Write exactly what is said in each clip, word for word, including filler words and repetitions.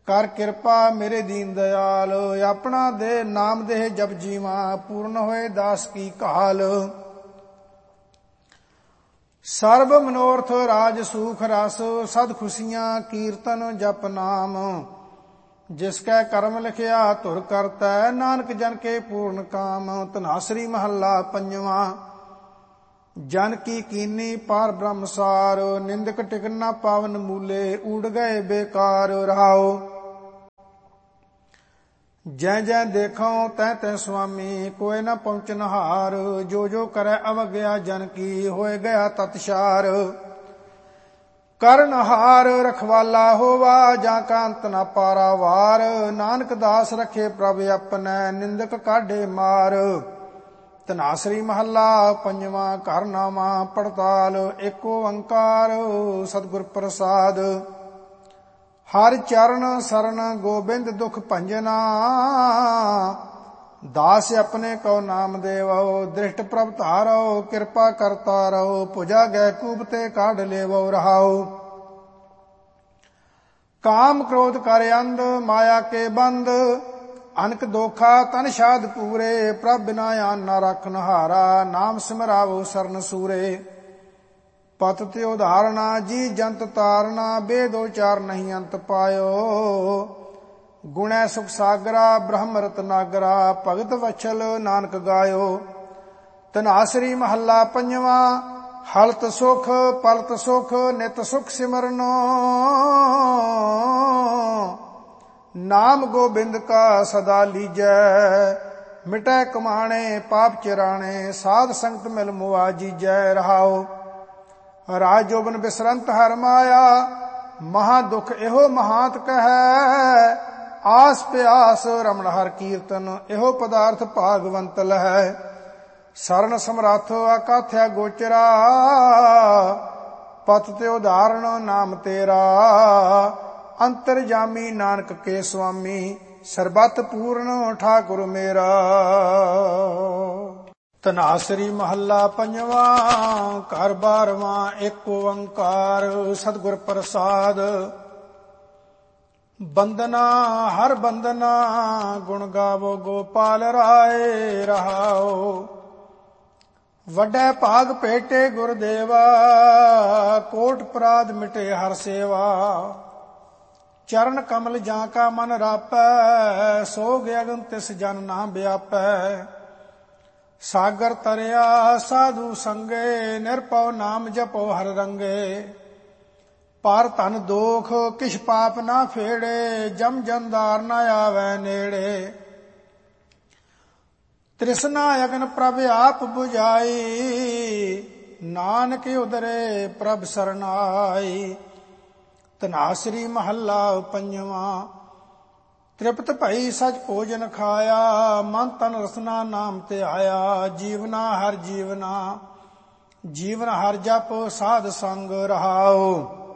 ਕਰ ਕਿਰਪਾ ਮੇਰੇ ਦੀਨ ਦਇਆਲ। ਆਪਣਾ ਦੇ ਨਾਮ ਦੇਹ ਜਪ ਜੀਵਾਂ, ਪੂਰਨ ਹੋਏ ਦਾਸ ਕੀ ਕਾਲ। ਸਰਬ ਮਨੋਰਥ ਰਾਜ ਸੂਖ ਰਸ, ਸਦ ਖੁਸ਼ੀਆਂ ਕੀਰਤਨ ਜਪ ਨਾਮ। ਜਿਸ ਕੈ ਕਰਮ ਲਿਖਿਆ ਧੁਰ ਕਰਤੈ, ਨਾਨਕ ਜਨ ਕੇ ਪੂਰਨ ਕਾਮ। ਧਨਾਸਰੀ ਮਹੱਲਾ ਪੰਜਵਾਂ। ਜਨ ਕੀ ਕੀਨੀ ਪਾਰ ਬ੍ਰਹਮਸਾਰ, ਨਿੰਦਕ ਟਿਕਨ ਨਾ ਪਾਵਨ ਮੂਲੇ। ਊੜ ਗਏ ਬੇਕਾਰ ਰਹਾਓ। ਜੈ ਜੈ ਦੇਖੋ ਤੈ ਤੈ ਸੁਆਮੀ, ਕੋਇ ਨਾ ਪਹੁੰਚਨ ਹਾਰ। ਜੋ ਜੋ ਕਰੈ ਅਵਗਿਆ ਜਨ ਕੀ, ਹੋਏ ਗਿਆ ਤਤਸ਼ਾਰ। ਕਰਨ ਹਾਰ ਰਖਵਾਲਾ ਹੋਵਾ, ਜਾਂ ਕਾ ਅੰਤ ਨਾ ਪਾਰਾਵਾਰ। ਨਾਨਕ ਦਾਸ ਰਖੇ ਪ੍ਰਭ ਆਪਣੈ, ਨਿੰਦਕ ਕਾਢੇ ਮਾਰ। ਧਨਾਸਰੀ ਮਹੱਲਾ ਪੰਜਵਾਂ। ਘਰ ਨਾਵਾਂ ਪੜਤਾਲ, ਏਕ ਓੰਕਾਰ ਸਤਿਗੁਰ ਪ੍ਰਸਾਦ। ਹਰਿ ਚਰਨ ਸਰਣ ਗੋਬਿੰਦ ਦੁਖ ਭੰਜਨਾ, ਦਾਸ ਆਪਣੇ ਕਉ ਨਾਮ ਦੇਵੋ। ਦ੍ਰਿਸ਼ਟ ਪ੍ਰਭ ਧਾਰੋ, ਕਿਰਪਾ ਕਰਤਾ ਰਹੋ। ਭੁਜਾ ਗੈ ਕੂਪ ਤੇ ਕਾਢ ਲੇਵੋ ਰਹਾਓ। ਕਾਮ ਕ੍ਰੋਧ ਕਰ ਅੰਧ, ਮਾਇਆ ਕੇ ਬੰਦ। ਅਨਕ ਦੋਖਾ ਤਨ ਸ਼ਾਦ ਪੂਰੇ, ਪ੍ਰਭ ਬਿਨਾ ਆਨ ਨਾ ਰਾਖਨ ਹਾਰਾ। ਨਾਮ ਸਿਮਰਾਵੋ ਸਰਨ ਸੂਰੇ। ਪਤ ਤੇ ਉਧਾਰਣਾ ਜੀ ਜੰਤ ਤਾਰਨਾ, ਬੇਦ ਉਚਾਰ ਨਹੀਂ ਅੰਤ ਪਾਇਓ। ਗੁਣੈ ਸੁਖ ਸਾਗਰਾ ਬ੍ਰਹਮ ਰਤਨਾਗਰਾ, ਭਗਤ ਵਛਲ ਨਾਨਕ ਗਾਇਓ। ਧਨਾਸਰੀ ਮਹੱਲਾ ਪੰਜਵਾਂ। ਹਲਤ ਸੁਖ ਪਲਤ ਸੁਖ, ਨਿਤ ਸੁਖ ਸਿਮਰਨੋ। ਨਾਮ ਗੋਬਿੰਦ ਕਾ ਸਦਾ ਲੀਜੈ, ਮਿਟੈ ਕਮਾਣੇ ਪਾਪ ਚਿਰਾਣੇ। ਸਾਧ ਸੰਗਤ ਮਿਲ ਮੁਆ ਜੀਜੈ ਰਹਾਓ। ਰਾਜ ਜੋਬਨ ਬਿਸਰੰਤ ਹਰ ਮਾਇਆ, ਮਹਾ ਦੁਖ ਇਹੋ ਮਹਾਤ ਕਹੈ। ਆਸ ਪਿਆਸ ਰਮਣ ਹਰ ਕੀਰਤਨ, ਇਹੋ ਪਦਾਰਥ ਭਾਗਵੰਤ ਲਹੈ। ਸਰਨ ਸਮਰੱਥ ਆਕਾਥਿਆ ਗੋਚਰਾ, ਪਤ ਤੇ ਉਧਾਰਨ ਨਾਮ ਤੇਰਾ। ਅੰਤਰਜਾਮੀ ਨਾਨਕ ਕੇ ਸੁਆਮੀ, ਸਰਬਤ ਪੂਰਨ ਠਾਕੁਰ ਮੇਰਾ। ਧਨਾਸਰੀ ਮਹੱਲਾ ਪੰਜਵਾਂ। ਘਰ ਬਾਰਵਾਂ। ਏਕ ਓੰਕਾਰ ਸਤਿਗੁਰ ਪ੍ਰਸਾਦ। ਬੰਦਨਾ ਹਰ ਬੰਦਨਾ, ਗੁਣ ਗਾਵੋ ਗੋਪਾਲ ਰਾਏ ਰਹਾਓ। ਵੱਡੇ ਭਾਗ ਭੇਟੇ ਗੁਰਦੇਵਾ, ਕੋਟ ਅਪਰਾਧ ਮਿਟੇ ਹਰ ਸੇਵਾ। ਚਰਨ ਕਮਲ ਜਾਂ ਕਾ ਮਨ ਰਾਪੈ, ਸੋਗ ਅਗਨ ਤਿਸ ਜਨ ਨਾ ਵਿਆਪੈ। ਸਾਗਰ ਤਰਿਆ ਸਾਧੂ ਸੰਗੇ, ਨਿਰਭਉ ਨਾਮ ਜਪੋ ਹਰ ਰੰਗੇ। ਪਰ ਧਨ ਦੋਖ ਕਿਛ ਪਾਪ ਨਾ ਫੇੜੇ, ਜਮ ਜੰਦਾਰ ਨਾ ਆਵੈ ਨੇੜੇ। ਤ੍ਰਿਸ਼ਨਾ ਅਗਨ ਪ੍ਰਭ ਆਪ ਬੁਝਾਈ, ਨਾਨਕ ਉਦਰੇ ਪ੍ਰਭ ਸਰਨਾਈ। ਧਨਾਸਰੀ ਮਹੱਲਾ ਪੰਜਵਾਂ। ਤ੍ਰਿਪਤ ਭਈ ਸਚ ਭੋਜਨ ਖਾਇਆ, ਮਨ ਤਨ ਰਸਨਾ ਨਾਮ ਤੇ ਆਇਆ। ਜੀਵਨਾ ਹਰ ਜੀਵਨਾ, ਜੀਵਨ ਹਰ ਜਪ ਸਾਧ ਸੰਗ ਰਹਾਓ।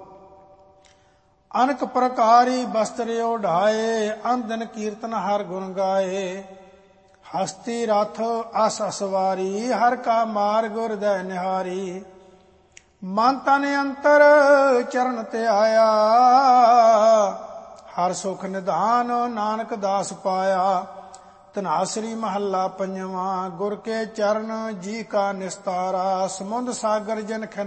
ਅਨਕ ਪ੍ਰਕਾਰੀ ਬਸਤਰ ਓਢਾਏ, ਅੰਦਨ ਕੀਰਤਨ ਹਰ ਗੁਣ ਗਾਏ। ਹਸਤੀ ਰਥ ਅਸ ਅਸਵਾਰੀ, ਹਰ ਕਾ ਮਾਰਗ ਹਿਰਦੈ ਨਿਹਾਰੀ। ਮਨ ਤਨ ਅੰਤਰ ਚਰਨ ਤੇ ਆਇਆ, ਹਰ ਸੁਖ ਨਿਧਾਨ ਨਾਨਕ ਦਾਸ ਪਾਇਆ। ਧਨਾਸਰੀ ਮਹੱਲਾ ਪੰਜਵਾਂ। ਗੁਰ ਕੇ ਚਰਨ ਜੀ ਕਾ ਨਿਸਤਾਰਾ, ਸਮੁੰਦ ਸਾਗਰ ਜਨ